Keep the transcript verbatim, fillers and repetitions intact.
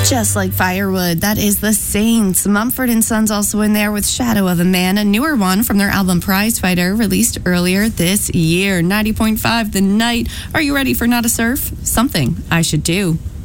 Just like firewood, that is the Saints. Mumford and Sons also in there with Shadow of a Man, a newer one from their album Prize Fighter, released earlier this year. ninety point five The Night. Are you ready for Not a Surf? Something I Should Do.